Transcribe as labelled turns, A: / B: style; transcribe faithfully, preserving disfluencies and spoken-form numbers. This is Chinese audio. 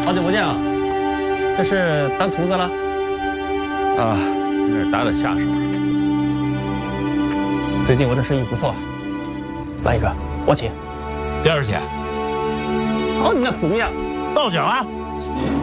A: 好久不见啊！这是当厨子了？
B: 啊，有点打打下手。
A: 最近我这生意不错，来一个，我请。
B: 第二请。
A: 好你那怂样，
B: 报警了。